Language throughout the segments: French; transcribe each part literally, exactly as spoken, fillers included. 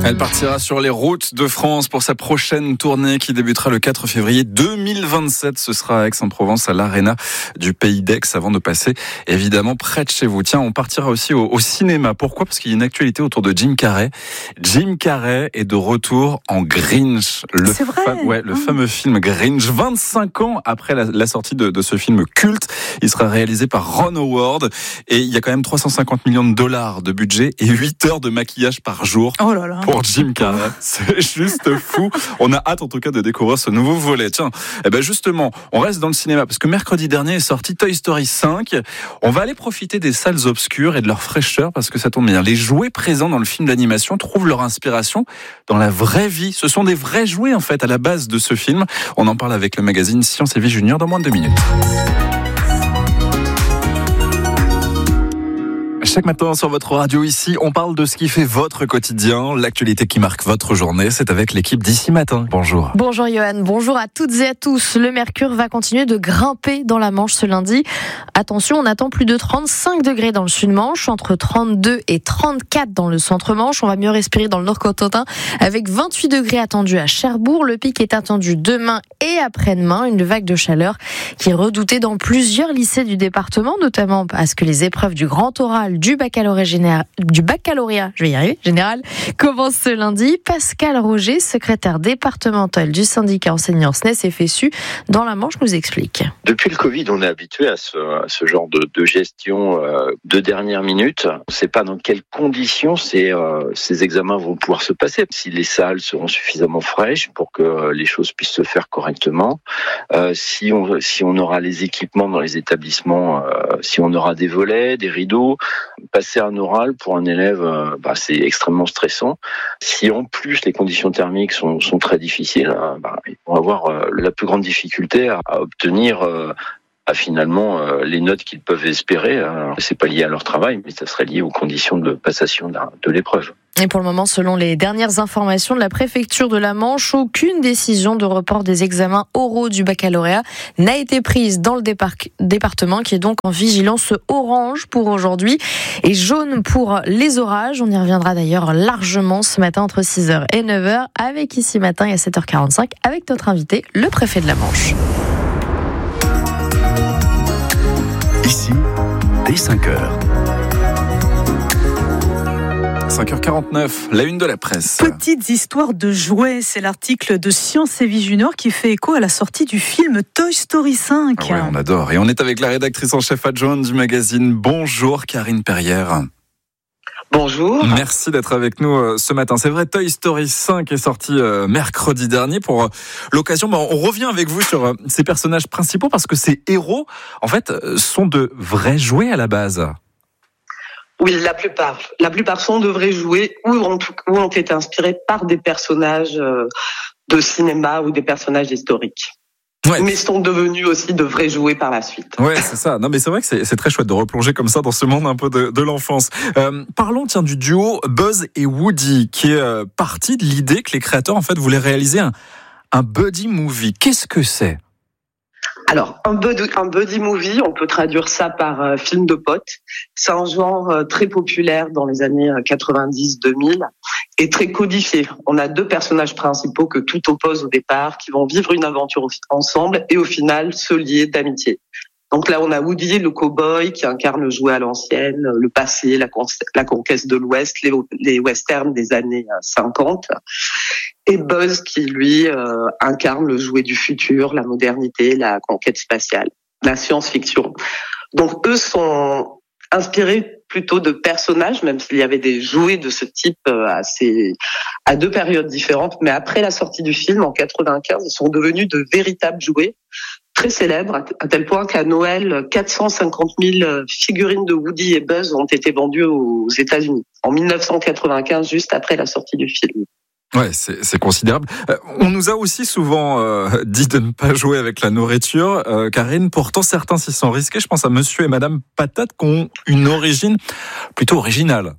Elle partira sur les routes de France pour sa prochaine tournée qui débutera le quatre février deux mille vingt-sept. Ce sera à Aix-en-Provence, à l'Arena du Pays d'Aix, avant de passer évidemment près de chez vous. Tiens, on partira aussi au, au cinéma. Pourquoi ? Parce qu'il y a une actualité autour de Jim Carrey. Jim Carrey est de retour en Grinch. Le C'est vrai fa- ouais, le mmh. fameux film Grinch. vingt-cinq ans après la, la sortie de, de ce film culte. Il sera réalisé par Ron Howard. Et il y a quand même trois cent cinquante millions de dollars de budget et huit heures de maquillage par jour. Oh là là. Pour Jim Carrey, c'est juste fou. On a hâte en tout cas de découvrir ce nouveau volet. Tiens, eh ben justement, on reste dans le cinéma parce que mercredi dernier est sorti Toy Story cinq. On va aller profiter des salles obscures et de leur fraîcheur parce que ça tombe bien. Les jouets présents dans le film d'animation trouvent leur inspiration dans la vraie vie. Ce sont des vrais jouets en fait à la base de ce film. On en parle avec le magazine Science et Vie Junior dans moins de deux minutes. Chaque matin sur votre radio ici, on parle de ce qui fait votre quotidien, l'actualité qui marque votre journée. C'est avec l'équipe d'Ici Matin. Bonjour. Bonjour Johan, bonjour à toutes et à tous. Le mercure va continuer de grimper dans la Manche ce lundi. Attention, on attend plus de trente-cinq degrés dans le sud-Manche, entre trente-deux et trente-quatre dans le centre-Manche. On va mieux respirer dans le Nord-Cotentin avec vingt-huit degrés attendus à Cherbourg. Le pic est attendu demain et après-demain. Une vague de chaleur qui est redoutée dans plusieurs lycées du département, notamment parce que les épreuves du grand oral du baccalauréat général, du baccalauréat, je vais y arriver, général, commence ce lundi. Pascal Roger, secrétaire départemental du syndicat enseignants S N E S F S U dans la Manche, nous explique. Depuis le Covid, on est habitué à ce, à ce genre de, de gestion euh, de dernière minute. On ne sait pas dans quelles conditions ces, euh, ces examens vont pouvoir se passer. Si les salles seront suffisamment fraîches pour que les choses puissent se faire correctement, euh, si, on, si on aura les équipements dans les établissements, euh, si on aura des volets, des rideaux. Passer un oral pour un élève, euh, bah, c'est extrêmement stressant. Si en plus les conditions thermiques sont, sont très difficiles, euh, bah, ils vont avoir euh, la plus grande difficulté à, à obtenir euh, à finalement euh, les notes qu'ils peuvent espérer. Alors, c'est pas lié à leur travail, mais ça serait lié aux conditions de passation de, de l'épreuve. Et pour le moment, selon les dernières informations de la préfecture de la Manche, aucune décision de report des examens oraux du baccalauréat n'a été prise dans le départ- département qui est donc en vigilance orange pour aujourd'hui et jaune pour les orages. On y reviendra d'ailleurs largement ce matin entre six heures et neuf heures avec Ici Matin et à sept heures quarante-cinq avec notre invité, le préfet de la Manche. Ici, dès cinq heures. cinq heures quarante-neuf, la une de la presse. Petites histoires de jouets, c'est l'article de Science et Vie Junior qui fait écho à la sortie du film Toy Story cinq. Ah ouais, on adore. Et on est avec la rédactrice en chef adjointe du magazine. Bonjour Karine Perrière. Bonjour. Merci d'être avec nous euh, ce matin. C'est vrai, Toy Story cinq est sorti euh, mercredi dernier. Pour euh, l'occasion, bah, on revient avec vous sur euh, ces personnages principaux parce que ces héros, en fait, euh, sont de vrais jouets à la base. Oui, la plupart. La plupart sont de vrais jouets ou ont, ou ont été inspirés par des personnages euh, de cinéma ou des personnages historiques. Ouais. Mais sont devenus aussi de vrais jouets par la suite. Ouais, c'est ça. Non, mais c'est vrai que c'est, c'est très chouette de replonger comme ça dans ce monde un peu de, de l'enfance. Euh, parlons, tiens, du duo Buzz et Woody, qui est euh, parti de l'idée que les créateurs, en fait, voulaient réaliser un, un buddy movie. Qu'est-ce que c'est ? Alors, un buddy, un buddy movie, on peut traduire ça par euh, film de potes. C'est un genre euh, très populaire dans les années quatre-vingt-dix deux mille et très codifié. On a deux personnages principaux que tout oppose au départ, qui vont vivre une aventure ensemble et au final se lier d'amitié. Donc là, on a Woody, le cow-boy, qui incarne le jouet à l'ancienne, le passé, la, con- la conquête de l'Ouest, les, les westerns des années cinquante. Et Buzz, qui lui euh, incarne le jouet du futur, la modernité, la conquête spatiale, la science-fiction. Donc eux sont inspirés plutôt de personnages, même s'il y avait des jouets de ce type à, ces, à deux périodes différentes. Mais après la sortie du film, en quatre-vingt-quinze, ils sont devenus de véritables jouets très célèbres, à tel point qu'à Noël, quatre cent cinquante mille figurines de Woody et Buzz ont été vendues aux États-Unis, en dix-neuf cent quatre-vingt-quinze, juste après la sortie du film. Ouais, c'est, c'est considérable. Euh, on nous a aussi souvent euh, dit de ne pas jouer avec la nourriture, euh, Karine. Pourtant, certains s'y sont risqués. Je pense à Monsieur et Madame Patate qui ont une origine plutôt originale.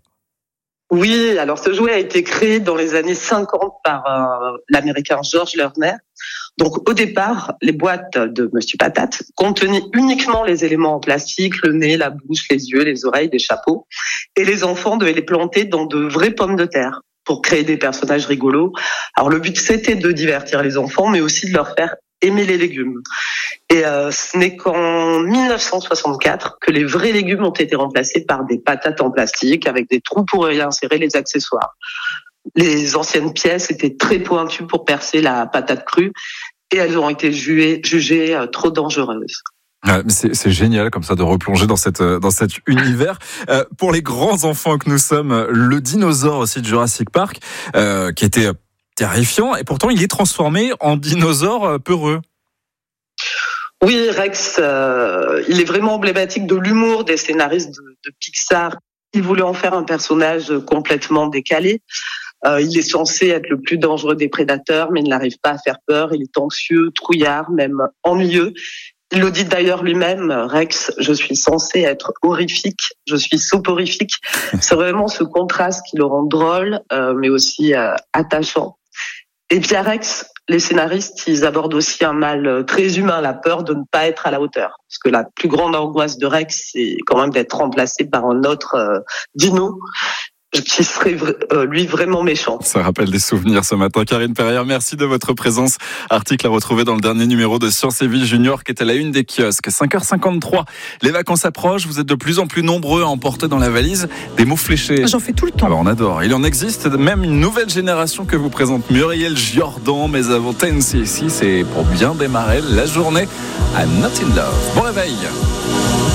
Oui, alors ce jouet a été créé dans les années cinquante par euh, l'américain George Lerner. Donc au départ, les boîtes de Monsieur Patate contenaient uniquement les éléments en plastique, le nez, la bouche, les yeux, les oreilles, des chapeaux. Et les enfants devaient les planter dans de vraies pommes de terre. pour créer des personnages rigolos. Alors le but, c'était de divertir les enfants, mais aussi de leur faire aimer les légumes. Et euh, ce n'est qu'en mille neuf cent soixante-quatre que les vrais légumes ont été remplacés par des patates en plastique avec des trous pour y insérer les accessoires. Les anciennes pièces étaient très pointues pour percer la patate crue et elles ont été jugées, jugées euh, trop dangereuses. Ouais, c'est, c'est génial comme ça de replonger dans cette dans cet univers. Euh, pour les grands enfants que nous sommes, le dinosaure aussi de Jurassic Park, euh, qui était terrifiant, et pourtant il est transformé en dinosaure peureux. Oui, Rex, euh, il est vraiment emblématique de l'humour des scénaristes de, de Pixar. Ils voulaient en faire un personnage complètement décalé. Euh, il est censé être le plus dangereux des prédateurs, mais il n'arrive pas à faire peur. Il est anxieux, trouillard, même ennuyeux. Il le dit d'ailleurs lui-même, Rex, je suis censé être horrifique, je suis soporifique. C'est vraiment ce contraste qui le rend drôle, euh, mais aussi euh, attachant. Et puis à Rex, les scénaristes, ils abordent aussi un mal très humain, la peur de ne pas être à la hauteur. Parce que la plus grande angoisse de Rex, c'est quand même d'être remplacé par un autre euh, dino qui serait euh, lui vraiment méchant. Ça rappelle des souvenirs ce matin. Karine Perrière, merci de votre présence. Article à retrouver dans le dernier numéro de Science et Vie Junior qui est à la une des kiosques. cinq heures cinquante-trois, les vacances approchent. Vous êtes de plus en plus nombreux à emporter dans la valise des mots fléchés. J'en fais tout le temps. Alors on adore. Il en existe même une nouvelle génération que vous présente Muriel Jordan. Mais avant Tennessee, ici, c'est pour bien démarrer la journée à Not in Love. Bon réveil.